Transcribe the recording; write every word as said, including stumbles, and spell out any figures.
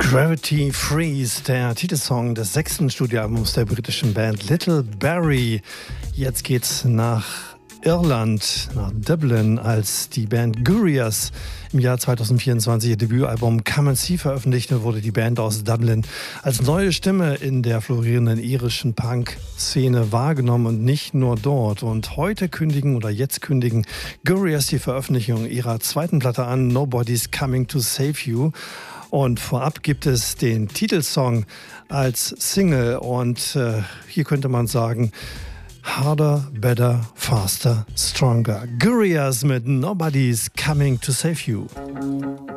Gravity Freeze, der Titelsong des sechsten Studioalbums der britischen Band Little Barrie. Jetzt geht's nach Irland, nach Dublin, als die Band Gurias im Jahr zweitausendvierundzwanzig ihr Debütalbum Come and See veröffentlichte, wurde die Band aus Dublin als neue Stimme in der florierenden irischen Punk-Szene wahrgenommen und nicht nur dort. Und heute kündigen oder jetzt kündigen Gurias die Veröffentlichung ihrer zweiten Platte an, Nobody's Coming to Save You. Und vorab gibt es den Titelsong als Single und äh, hier könnte man sagen, Harder, Better, Faster, Stronger. Gurias mit Nobody's Coming to Save You.